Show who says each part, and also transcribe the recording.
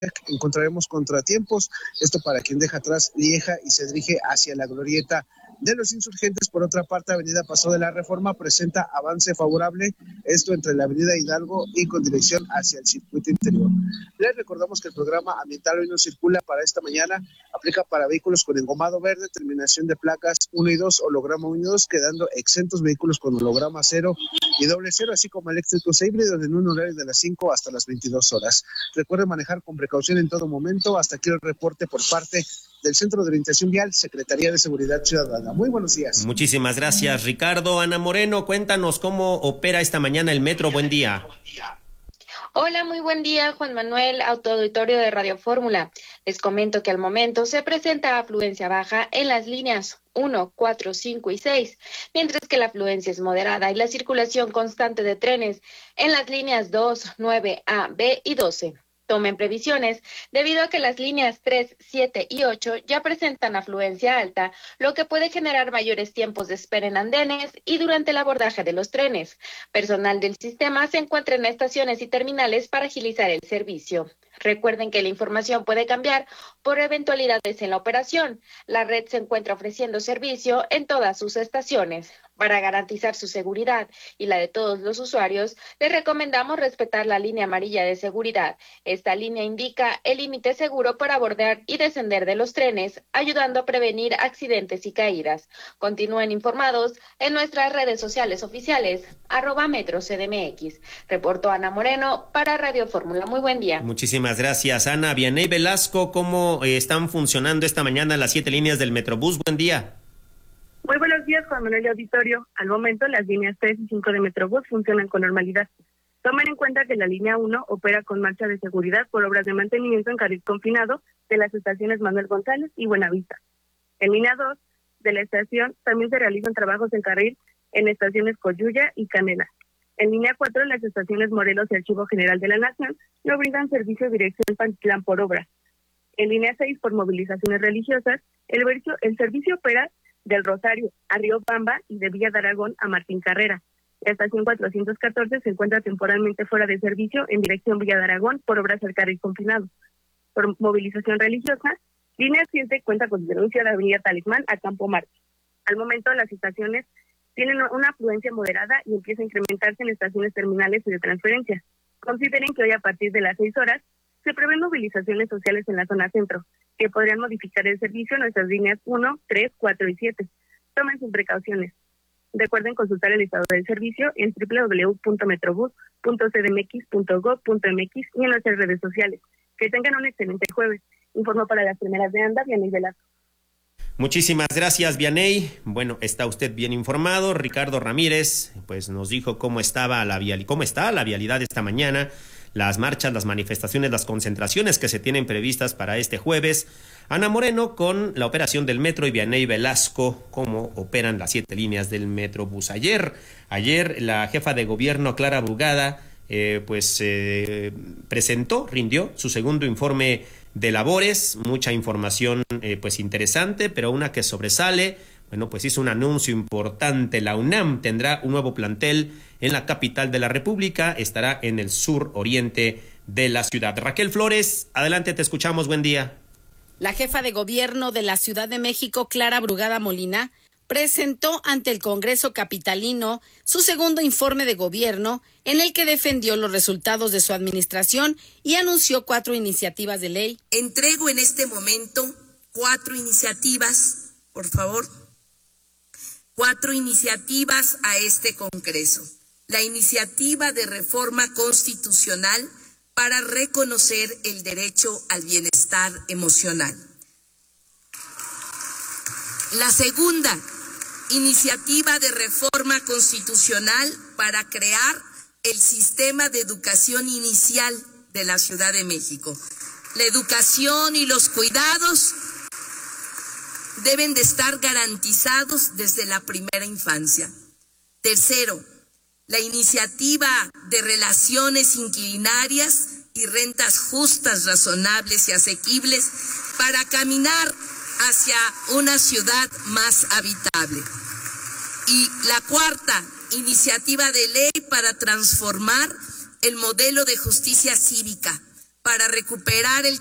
Speaker 1: encontraremos contratiempos, esto para quien deja atrás Lieja y se dirige hacia la glorieta de los Insurgentes. Por otra parte, Avenida Paso de la Reforma presenta avance favorable, esto entre la Avenida Hidalgo y con dirección hacia el circuito interior. Les recordamos que el programa ambiental hoy no circula para esta mañana, aplica para vehículos con engomado verde, terminación de placas 1 y 2, holograma 1 y 2, quedando exentos vehículos con holograma 0 y doble 0, así como eléctricos e híbridos en un horario de las 5 hasta las 22 horas. Recuerden manejar con precaución en todo momento. Hasta aquí el reporte por parte del Centro de Orientación Vial, Secretaría de Seguridad Ciudadana. Muy buenos días.
Speaker 2: Muchísimas gracias, Ricardo. Ana Moreno, cuéntanos cómo opera esta mañana el metro. Buen día.
Speaker 3: Hola, muy buen día, Juan Manuel, auditorio de Radio Fórmula. Les comento que al momento se presenta afluencia baja en las líneas 1, 4, 5 y 6, mientras que la afluencia es moderada y la circulación constante de trenes en las líneas 2, 9, A, B y 12. Tomen previsiones debido a que las líneas 3, 7 y 8 ya presentan afluencia alta, lo que puede generar mayores tiempos de espera en andenes y durante el abordaje de los trenes. Personal del sistema se encuentra en estaciones y terminales para agilizar el servicio. Recuerden que la información puede cambiar por eventualidades en la operación. La red se encuentra ofreciendo servicio en todas sus estaciones. Para garantizar su seguridad y la de todos los usuarios, les recomendamos respetar la línea amarilla de seguridad. Esta línea indica el límite seguro para abordar y descender de los trenes, ayudando a prevenir accidentes y caídas. Continúen informados en nuestras redes sociales oficiales, @MetroCDMX. Reportó Ana Moreno para Radio Fórmula. Muy buen día.
Speaker 2: Muchísimas gracias, Ana. Vianey Velasco, ¿cómo están funcionando esta mañana las 7 líneas del Metrobús? Buen día.
Speaker 4: Muy buenos días, Juan Manuel Auditorio. Al momento, las líneas 3 y 5 de Metrobús funcionan con normalidad. Tomen en cuenta que la línea 1 opera con marcha de seguridad por obras de mantenimiento en carril confinado de las estaciones Manuel González y Buenavista. En línea 2 de la estación también se realizan trabajos en carril en estaciones Coyuya y Canela. En línea 4, las estaciones Morelos y Archivo General de la Nación no brindan servicio de dirección Pantitlán por obra. En línea 6, por movilizaciones religiosas, el servicio opera del Rosario a Río Bamba y de Villa de Aragón a Martín Carrera. La estación 414 se encuentra temporalmente fuera de servicio en dirección Villa de Aragón por obras al carril confinado. Por movilización religiosa, línea 7 cuenta con denuncia de Avenida Talismán a Campo Marte. Al momento, las estaciones tienen una afluencia moderada y empieza a incrementarse en estaciones terminales y de transferencia. Consideren que hoy a partir de las 6 horas se prevén movilizaciones sociales en la zona centro, que podrían modificar el servicio en nuestras líneas 1, 3, 4 y 7. Tomen sus precauciones. Recuerden consultar el estado del servicio en www.metrobus.cdmx.gov.mx y en nuestras redes sociales. Que tengan un excelente jueves. Informo para las primeras de ANDA, Vianey Velasco.
Speaker 2: Muchísimas gracias, Vianey. Bueno, está usted bien informado. Ricardo Ramírez, pues nos dijo cómo está la vialidad esta mañana, las marchas, las manifestaciones, las concentraciones que se tienen previstas para este jueves. Ana Moreno con la operación del metro y Vianey Velasco, cómo operan las 7 líneas del Metrobús. Ayer la jefa de gobierno, Clara Brugada, rindió su segundo informe de labores, mucha información interesante, pero una que sobresale. Bueno, pues hizo un anuncio importante. La UNAM tendrá un nuevo plantel en la capital de la República, estará en el sur oriente de la ciudad. Raquel Flores, adelante, te escuchamos, buen día.
Speaker 5: La jefa de gobierno de la Ciudad de México, Clara Brugada Molina, presentó ante el Congreso capitalino su segundo informe de gobierno en el que defendió los resultados de su administración y anunció 4 iniciativas de ley.
Speaker 6: Entrego en este momento 4 iniciativas, por favor. 4 iniciativas a este Congreso. La iniciativa de reforma constitucional para reconocer el derecho al bienestar emocional. La segunda, iniciativa de reforma constitucional para crear el sistema de educación inicial de la Ciudad de México. La educación y los cuidados deben de estar garantizados desde la primera infancia. Tercero, la iniciativa de relaciones inquilinarias y rentas justas, razonables y asequibles para caminar hacia una ciudad más habitable. Y la cuarta, iniciativa de ley para transformar el modelo de justicia cívica, para recuperar el